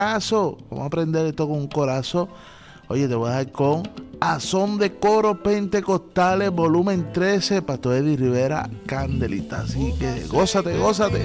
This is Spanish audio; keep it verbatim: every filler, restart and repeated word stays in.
corazo. Vamos a aprender esto con un corazo. Oye, te voy a dejar con A Son de Coros Pentecostales, volumen trece, Pastor Eddie Rivera, Candelita. Así que gózate, gózate.